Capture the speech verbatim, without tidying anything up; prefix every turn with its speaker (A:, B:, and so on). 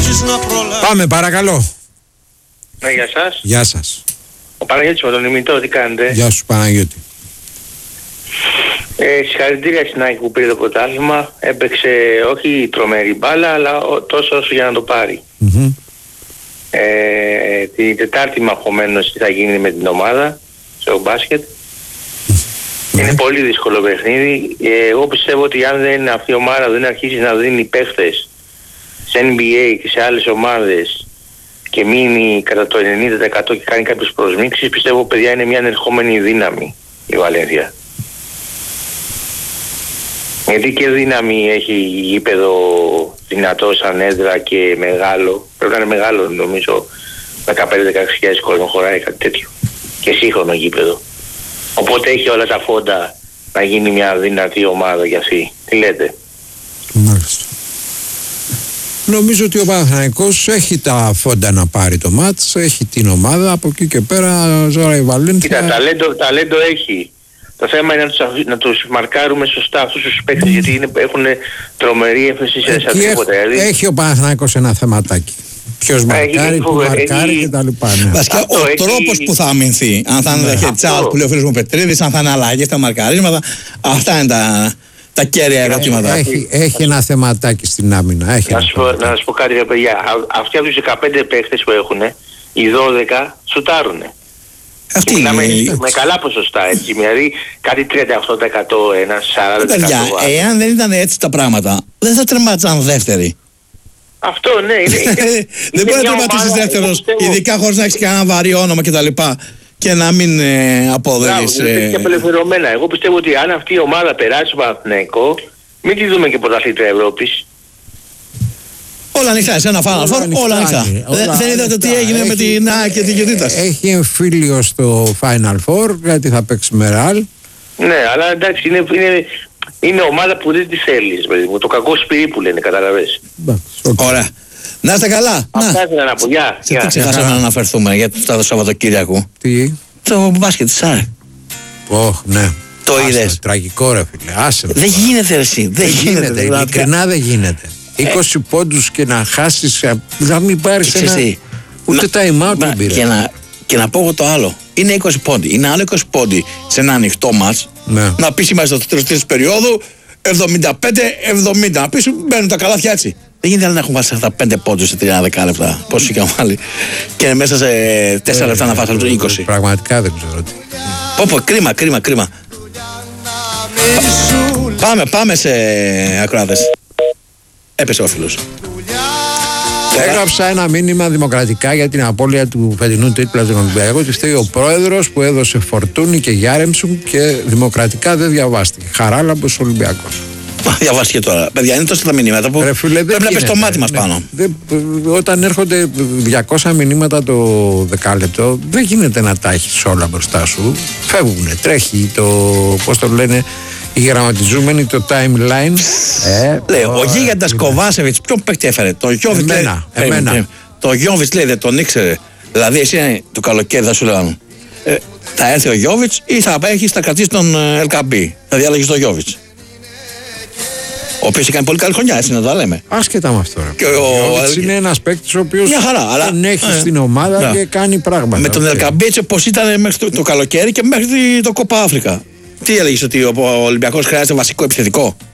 A: Πάμε, παρακαλώ.
B: Ναι, για σας.
A: Γεια σας.
B: Ο Παναγιώτης με τον ημιτό, τι κάνετε?
A: Γεια σου, Παναγιώτη.
B: Ε, συγχαρητήρια στην Άκη που πήρε το πρωτάθλημα. Έπαιξε όχι τρομερή μπάλα, αλλά τόσο όσο για να το πάρει.
A: Mm-hmm.
B: Ε, την Τετάρτη μαχωμένος τι θα γίνει με την ομάδα στο μπάσκετ. Mm-hmm. Είναι πολύ δύσκολο παιχνίδι. Ε, εγώ πιστεύω ότι αν δεν, αυτή η ομάδα δεν αρχίσει να δίνει παίχτες σε N B A και σε άλλες ομάδες και μείνει κατά το ενενήντα τοις εκατό και κάνει κάποιες προσμίξεις, πιστεύω παιδιά είναι μια ανερχόμενη δύναμη η Βαλένθια. Γιατί και δύναμη έχει γήπεδο δυνατό σαν έδρα και μεγάλο. Πρέπει να είναι μεγάλο, νομίζω δεκαπέντε με δεκαέξι χιλιάδες κόσμο χωράει κάτι τέτοιο. Και σύγχρονο γήπεδο. Οπότε έχει όλα τα φόντα να γίνει μια δυνατή ομάδα για αυτή. Τι λέτε?
A: Μάλιστα. Νομίζω ότι ο Παναθηναϊκός έχει τα φόντα να πάρει το μάτς, έχει την ομάδα, από εκεί και πέρα ζώρα η Βαλένθια.
B: Κοίτα, ταλέντο, ταλέντο έχει. Το θέμα είναι να τους, να τους μαρκάρουμε σωστά αυτούς τους παίκτες, γιατί είναι, έχουν τρομερή έμφαση σε τίποτα.
A: Έχει, έχει ο Παναθηναϊκός ένα θεματάκι. Ποιος μαρκάρει, που μαρκάρει και τα λοιπά. Ναι.
C: Βασικά ο έχει... τρόπος που θα αμυνθεί, αν θα είναι ναι. headshot που λέει ο φίλος μου Πετρίδης, αν θα είναι αλλαγές στα μαρκαρίσματα, αυτά είναι τα, τα κέρια ερωτήματα.
A: Έχει, έχει ένα θεματάκι στην άμυνα. Έχει
B: να, σου πω, να σας πω κάτι ρε παιδιά, αυτοί από τους δεκαπέντε παίκτες που έχουν, οι δώδεκα σουτάρουνε.
C: Αυτή
B: μιλάμε
C: είναι...
B: με καλά ποσοστά, έτσι, δηλαδή κάτι τριάντα οκτώ τοις εκατό ένα, σαράντα τοις εκατό.
C: Παιδιά, εάν δεν ήταν έτσι τα πράγματα, δεν θα τρεμάτζαν δεύτεροι.
B: Αυτό ναι, είναι, είναι,
C: δεν μπορεί να τερματίσεις δεύτερος, ειδικά χωρίς να έχεις κανένα βαρύ όνομα κτλ. Και να μην ε, αποδέεις.
B: Μπράβο, ε... και απελευθερωμένα. Εγώ πιστεύω ότι αν αυτή η ομάδα περάσει στο Παναθηναϊκό, μην τη δούμε και πρωταθλήτρια Ευρώπης.
C: Όλα ανοιχτά, σε ένα Final Four, όλα ανοιχτά. Δεν είδατε τι έγινε με την ΑΕΚ και την Κιωτήτας?
A: Έχει εμφύλιο στο Final Four, γιατί θα παίξει με Ρεάλ.
B: Ναι, αλλά εντάξει, είναι, είναι, είναι ομάδα που δεν τη θέλεις, παιδί μου. Το κακό σπυρί που λένε, καταλαβες.
C: Ωραία. Να είστε καλά.
B: Αυτά ήθελα να πω. Γεια.
C: Σε τι ξεχάσαμε να αναφερθούμε για το Σαββατοκύριακο?
A: Τι?
C: Το μπάσκετ της ΑΕΚ.
A: Ωχ, ναι.
C: Το είδες?
A: Τραγικό ρε φίλε. Άσε.
C: Δεν γίνεται εσύ. Δεν γίνεται.
A: Ειλικρινά δεν γίνεται. είκοσι πόντους και να χάσεις, να μην πάρεις ένα... Ούτε time out δεν πήρε.
C: Και να, και να πω εγώ το άλλο. Είναι είκοσι πόντι. Είναι άλλο είκοσι πόντι σε ένα ανοιχτό μάτς. Ναι. Να πεις είμαστε στο τέλος της περίοδου εβδομήντα πέντε εβδομήντα. Να πεις μπαίνουν τα καλάθια έτσι. Δεν γίνεται να έχουν βάλει αυτά πέντε πόντους σε τριάντα δεκάλεπτα. Πώς είχαν βάλει. Και μέσα σε τέσσερα λεπτά να βάζουν είκοσι.
A: Πραγματικά δεν ξέρω τι.
C: Πω πω, κρίμα, κρίμα, κρίμα. Πάμε, πάμε σε ακροάτες. Έπεσε ο φίλος.
A: Έγραψα ένα μήνυμα δημοκρατικά για την απώλεια του φετινού τίτλου του Ολυμπιακού. Ότι φταίει ο πρόεδρος που έδωσε Φορτούνη και Γιάρεμψου και δημοκρατικά δεν διαβάστηκε. Χαράλαμπος Ολυμπιακός.
C: Διαβάστηκε τώρα. Παιδιά, είναι τόσο τα μηνύματα που πρέπει να πες το μάτι μας ναι, πάνω.
A: Δε, όταν έρχονται διακόσια μηνύματα το δεκάλεπτο, δεν γίνεται να τα έχεις όλα μπροστά σου. Φεύγουνε, τρέχει το, πώς το λένε, οι γραμματιζούμενοι, το timeline.
C: ε, λέει, ο Γίγαντας Κοβάσεβιτς, ποιον παίκτη έφερε? Το Γιώβιτς λέει.
A: Εμένα.
C: Το Γιώβιτς λέει, δεν τον ήξερε. Δηλαδή, εσύ το καλοκαίρι θα σου λέγανε. Ε, θα έρθει ο Γιώβιτς ή θα έχει θα κρατήσει τον Ελκαμπή. Θα διάλεγεις τον Γιώβιτς. Ο οποίος έκανε πολύ καλή χρονιά, έτσι να το λέμε.
A: Άσχετα με αυτό.
C: Και ο
A: Γιώβιτς είναι ένας παίκτης ο οποίος
C: αλλά...
A: τον έχει ε, στην ομάδα ε, και κάνει πράγματα.
C: Με τον Ελκαμπή έτσι όπως ήταν μέχρι το, το καλοκαίρι και μέχρι το Κόπα Αφρικα. Τι έλεγες ότι ο Ολυμπιακός χρειάζεται βασικό επιθετικό?